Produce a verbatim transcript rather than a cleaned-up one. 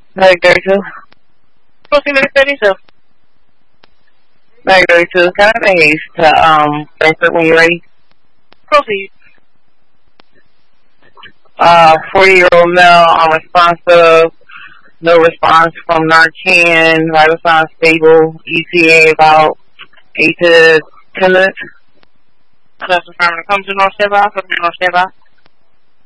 Nine thirty-two. Proceed with the study, sir. Nine thirty-two. Can I have haste to um answer when you're ready? Proceed. Uh, forty-year-old male, unresponsive, no response from Narcan, vital signs stable, E T A about eight to ten minutes. That's affirmative. Come to North Step Out. Come to North Step Out.